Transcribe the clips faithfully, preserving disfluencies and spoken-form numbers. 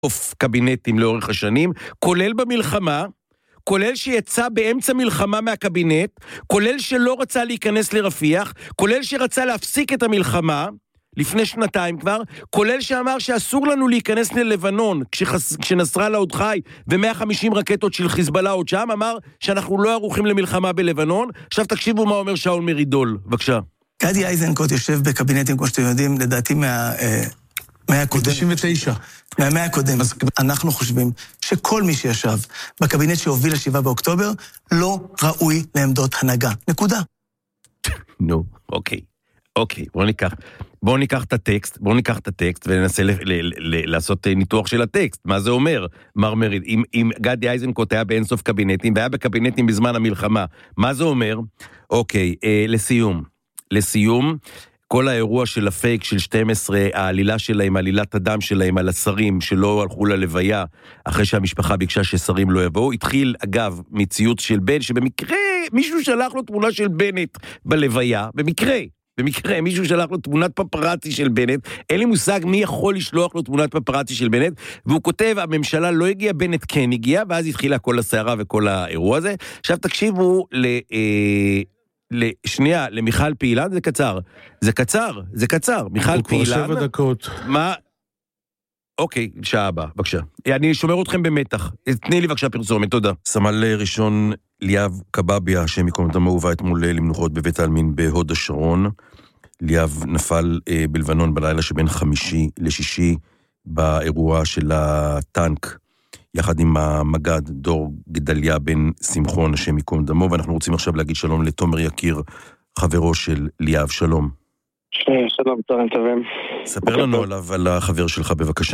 אוף קבינטים לאורך השנים, כולל במלחמה, כולל שיצא באמצע מלחמה מהקבינט, כולל שלא רצה להיכנס לרפיח, כולל שרצה להפסיק את המלחמה, לפני שנתיים כבר, כולל שאמר שאסור לנו להיכנס ללבנון, כשחס... כשנסראללה עוד חי, ו-מאה וחמישים רקטות של חיזבאללה עוד שם, אמר שאנחנו לא ערוכים למלחמה בלבנון. עכשיו תקשיבו מה אומר שאול מרידול, בבקשה. גדי איזנקוט יושב בקבינטים, כמו שאתם יודעים, לדעתי מה... מהמאה הקודם. תשעים ותשע. מהמאה הקודם. אנחנו חושבים שכל מי שישב בקבינט שהוביל לשבעה באוקטובר, לא ראוי לעמדות הנהגה. נקודה. נו, אוקיי. אוקיי, בואו ניקח, בואו ניקח את הטקסט, בואו ניקח את הטקסט וננסה ל- ל- ל- לעשות ניתוח של הטקסט. מה זה אומר, מר מריד? אם, אם גדי איזנקוט היה באינסוף קבינטים, והיה בקבינטים בזמן המלחמה, מה זה אומר? אוקיי, אה, לסיום. לסיום, כל האירוע של הפייק של שתים עשרה, העלילה שלהם, העלילת הדם שלהם על השרים שלא הלכו ללוויה, אחרי שהמשפחה ביקשה ששרים לא יבואו, התחיל אגב מציוץ של בן, שבמקרה מישהו שלח לו תמונה של בנט בלוויה, במקרה, במקרה מישהו שלח לו תמונת פפראצי של בנט, אין לי מושג מי יכול לשלוח לו תמונת פפראצי של בנט, והוא כותב, הממשלה לא הגיעה, בנט כן הגיע, ואז התחילה כל הסערה וכל האירוע הזה. עכשיו תקשיבו ל... לשנייה, למיכל פעילן, זה קצר. זה קצר, זה קצר. מיכל פעילן... הוא כבר שבע דקות. מה? אוקיי, שעה הבאה, בבקשה. אני שומר אתכם במתח. תני לי בבקשה פרסומת, תודה. סמל ראשון ליאב קבביה, השם יקום דמו, הובא אתמול למנוחות בבית העלמין בהוד השרון. ליאב נפל אה, בלבנון בלילה שבין חמישי לשישי, באירוע של הטנק, יחד עם המגד דור גדליה בן שמחון, השם יקום דמו, ואנחנו רוצים עכשיו להגיד שלום לתומר יקיר, חברו של ליאב. שלום. שלום, צהריים טובים. ספר לנו עליו, על החבר שלך, בבקשה.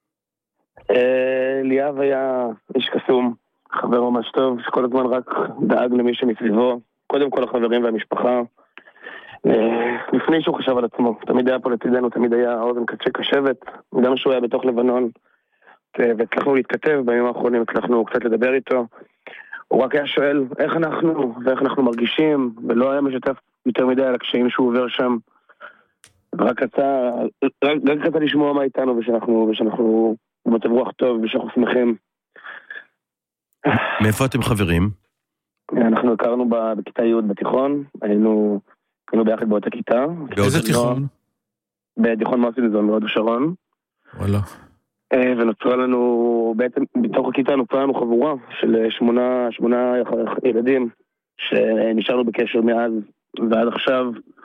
ליאב היה איש קסום, חבר ממש טוב, שכל הזמן רק דאג למי שמסביבו, קודם כל החברים והמשפחה, לפני שהוא חשב על עצמו, תמיד היה פה לצידנו, תמיד היה אוזן קשבת, גם שהוא היה בתוך לבנון, והצלחנו להתכתב, בימים האחרונים הצלחנו קצת לדבר איתו, הוא רק היה שואל איך אנחנו, ואיך אנחנו מרגישים, ולא היה משתף יותר מדי על הקשיים שהוא עובר שם, ורק רצה, רק, רק רצה לשמוע מה איתנו, ושאנחנו, ושאנחנו במצב רוח טוב, ושאנחנו שמחים. מאיפה אתם חברים? אנחנו הכרנו בכיתה י' בתיכון, היינו, היינו ביחד באותה כיתה. באיזה תיכון? בתיכון מרסילזון, בהוד השרון. וואלה. ונוצרה לנו, בעצם בתוך הכיתה נוצרה לנו חבורה של שמונה, שמונה ילדים שנשארנו בקשר מאז ועד עכשיו.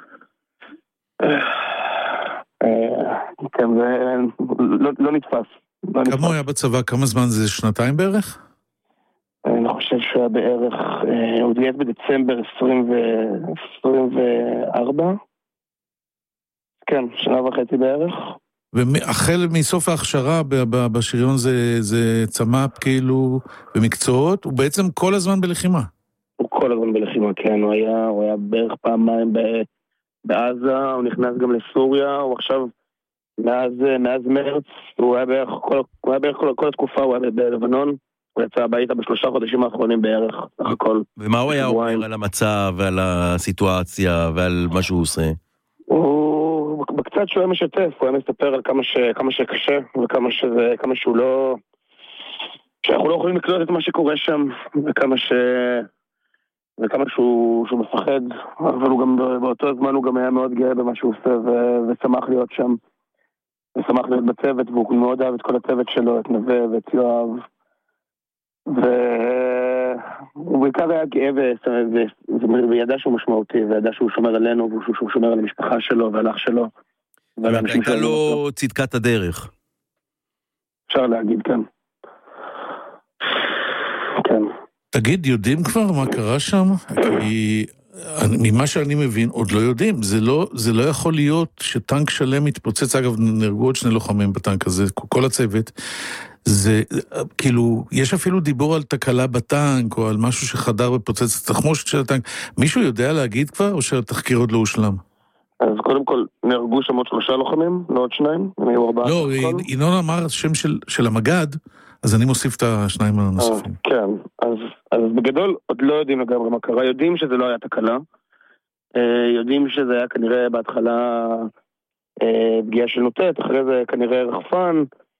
כן, זה לא, לא נתפס. כמה הוא היה בצבא? כמה זמן זה? שנתיים בערך? אני חושב שהוא היה בערך, הוא התגייס בדצמבר עשרים וארבע. כן, שנה וחצי בערך. והחל מסוף ההכשרה בשריון זה, זה צמ"פ כאילו במקצועות, הוא בעצם כל הזמן בלחימה. הוא כל הזמן בלחימה, כן, הוא היה, הוא היה בערך פעמיים בעזה, הוא נכנס גם לסוריה, הוא עכשיו, מאז, מאז מרץ, הוא היה בערך, כל, הוא היה בערך כל, כל התקופה, הוא היה בלבנון, הוא יצא הביתה בשלושה חודשים האחרונים בערך, סך הכל. ומה הוא היה אומר על המצב ועל הסיטואציה ועל מה שהוא עושה? הוא בקצת שהוא היה משתף, הוא היה מספר על כמה, ש, כמה שקשה וכמה שזה, כמה שהוא לא, שאנחנו לא יכולים לקלוט את מה שקורה שם וכמה ש... וכמה שהוא, שהוא מפחד, אבל הוא גם באותו זמן הוא גם היה מאוד גאה במה שהוא עושה ו, ושמח להיות שם, ושמח להיות בצוות, והוא מאוד אהב את כל הצוות שלו, את נווה ואת יואב, והוא בעיקר היה גאה וידע שהוא משמעותי, וידע שהוא שומר עלינו, והוא שומר על המשפחה שלו ועל אח שלו. הייתה לו צדקת הדרך. אפשר להגיד, כן. כן. תגיד, יודעים כבר מה קרה שם? כי ממה שאני מבין, עוד לא יודעים. זה לא, זה לא יכול להיות שטנק שלם מתפוצץ. אגב, נהרגו עוד שני לוחמים בטנק הזה, כל הצוות. זה, כאילו, יש אפילו דיבור על תקלה בטנק, או על משהו שחדר ופוצץ את התחמושת של הטנק. מישהו יודע להגיד כבר, או שהתחקיר עוד לא הושלם? אז קודם כל, נהרגו שם עוד שלושה לוחמים, לא עוד שניים, הם היו ארבעה. לא, ינון אמר שם של, של המגד, אז אני מוסיף את השניים הנוספים. כן, אז, אז בגדול עוד לא יודעים לגמרי מה קרה, יודעים שזה לא היה תקלה, יודעים שזה היה כנראה בהתחלה פגיעה של נוטט, אחרי זה כנראה רחפן,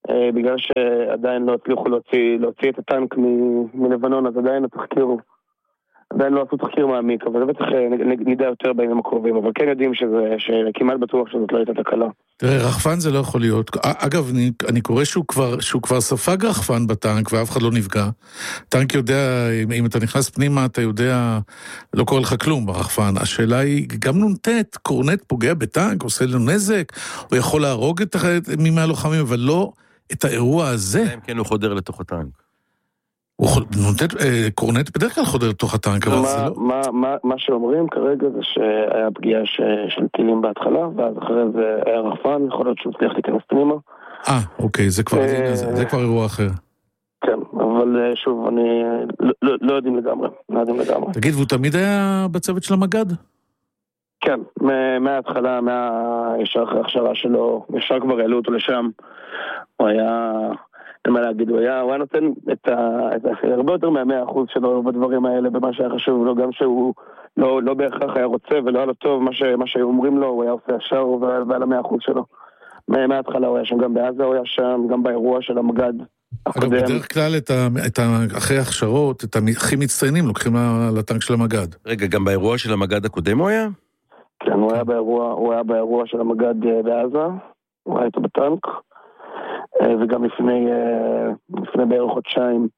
בגלל שעדיין לא הצליחו להוציא, להוציא את הטנק מלבנון, אז עדיין התחקיר, עדיין לא עשו תחקיר מעמיק, אבל זה בטח נדע יותר בימים הקרובים, אבל כן יודעים שזה, שכמעט בטוח שזאת לא הייתה תקלה. תראה, רחפן זה לא יכול להיות. אגב, אני, אני קורא שהוא כבר, שהוא כבר ספג רחפן בטנק, ואף אחד לא נפגע. טנק יודע, אם, אם אתה נכנס פנימה, אתה יודע, לא קורה לך כלום ברחפן. השאלה היא, גם נונטט, קורנט פוגע בטנק, עושה לו נזק, הוא יכול להרוג את מי מהלוחמים, אבל לא את האירוע הזה. כן, הוא חודר לתוך הטנק. נונטט, קורנט בדרך כלל חודר לתוך הטנק, אבל זה לא... מה, מה, מה שאומרים כרגע זה שהיה פגיעה של טילים בהתחלה, ואז אחרי זה היה רחפן, יכול להיות שהוא הצליח להיכנס פנימה. אה, אוקיי, זה כבר, זה כבר אירוע אחר. כן, אבל שוב, אני לא, לא יודעים לגמרי, לא יודעים לגמרי. תגיד, והוא תמיד היה בצוות של המגד? כן, מההתחלה, ישר אחרי ההכשרה שלו, ישר כבר העלו אותו לשם, הוא היה... מה להגיד, הוא היה, הוא היה נותן את ה, את ה, הרבה יותר מהמאה אחוז שלו בדברים האלה, במה שהיה חשוב לו, גם שהוא לא, לא בהכרח היה רוצה ולא היה לו טוב, מה, ש, מה שאומרים לו, הוא היה עושה ישר ועל המאה אחוז שלו. מההתחלה הוא היה שם, גם בעזה הוא היה שם, גם באירוע של המגד. אגב, בדרך כלל את ה, את ה, אחרי ההכשרות, את הכי מצטיינים, לוקחים לטנק של המגד. רגע, גם באירוע של המגד הקודם הוא היה? כן, הוא היה באירוע, הוא היה באירוע של המגד בעזה, הוא היה איתו בטנק. וגם לפני, לפני בערך חודשיים,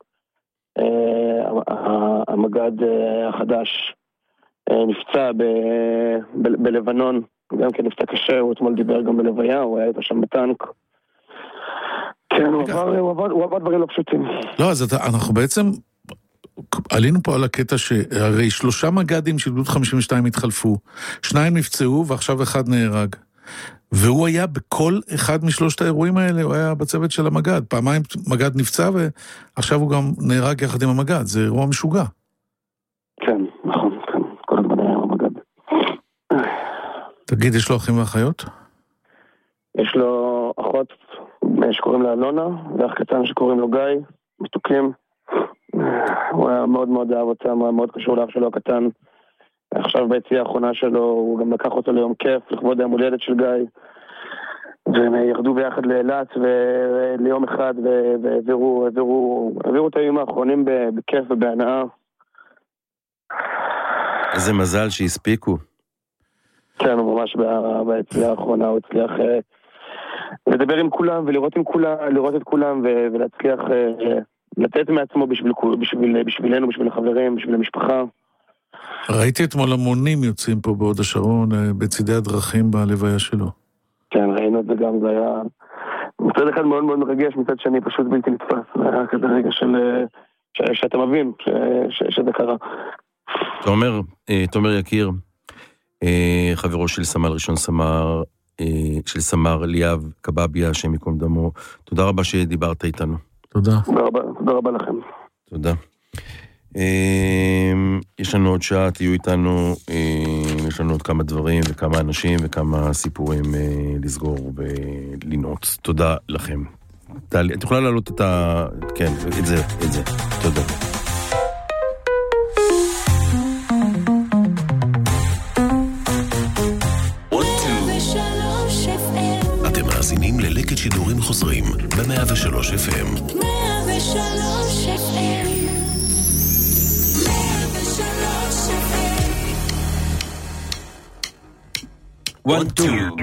המגד החדש נפצע ב, ב, בלבנון, גם כן נפצע קשה, הוא אתמול דיבר גם בלוויה, הוא היה איתו שם בטנק. כן, הוא עבר, הוא עבר, הוא עבר דברים לא פשוטים. לא, אז אתה, אנחנו בעצם עלינו פה על הקטע שהרי שלושה מגדים של גדוד חמישים ושתיים התחלפו, שניים נפצעו ועכשיו אחד נהרג. והוא היה בכל אחד משלושת האירועים האלה, הוא היה בצוות של המגד. פעמיים מגד נפצע ועכשיו הוא גם נהרג יחד עם המגד. זה אירוע משוגע. כן, נכון, כן. כל הזמן היה עם המגד. תגיד, יש לו אחים ואחיות? יש לו אחות שקוראים לה אלונה, ואח קטן שקוראים לו גיא, מתוקים. הוא היה מאוד מאוד אהב אותם, היה מאוד קשור לאח שלו הקטן. עכשיו ביציאה האחרונה שלו, הוא גם לקח אותו ליום כיף, לכבוד היום הולדת של גיא, והם ירדו ביחד לאילת וליום אחד, והעבירו את הימים האחרונים בכיף ובהנאה. איזה מזל שהספיקו. כן, הוא ממש ביציאה האחרונה, הוא הצליח לדבר עם כולם ולראות עם כולם, לראות את כולם ולהצליח לתת מעצמו בשבילנו, בשביל החברים, בשביל המשפחה. ראיתי אתמול המונים יוצאים פה בהוד השרון, בצידי הדרכים בלוויה שלו. כן, ראינו את זה גם, זה היה מצד אחד מאוד מאוד מרגש, מצד שני פשוט בלתי נתפס. זה היה כזה רגע של, ש, שאתה מבין ש, ש, שזה קרה. תומר, תומר יקיר, חברו של סמל ראשון סמר, של סמר ליאב קבביה, השם יקום דמו. תודה רבה שדיברת איתנו. תודה. תודה רבה, תודה רבה לכם. תודה. יש לנו עוד שעה, תהיו איתנו, יש לנו עוד כמה דברים וכמה אנשים וכמה סיפורים לסגור ולנעוץ. תודה לכם. את יכולה להעלות את ה... כן, את זה, את זה. תודה. אתם מאזינים ללקט שידורים חוזרים ב-מאה ושלוש אף אם. מאה ושלוש אף אם. One, two.